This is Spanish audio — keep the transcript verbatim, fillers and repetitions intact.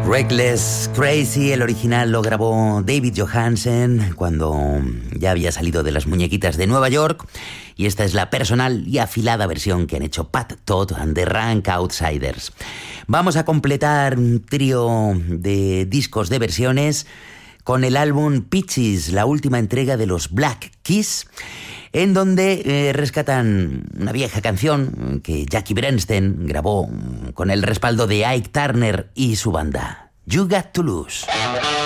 Reckless Crazy, el original lo grabó David Johansen cuando ya había salido de las muñequitas de Nueva York, y esta es la personal y afilada versión que han hecho Pat Todd and the Rank Outsiders. Vamos a completar un trío de discos de versiones con el álbum Peaches, la última entrega de los Black Keys, en donde eh, rescatan una vieja canción que Jackie Bernstein grabó con el respaldo de Ike Turner y su banda, You Got to Lose.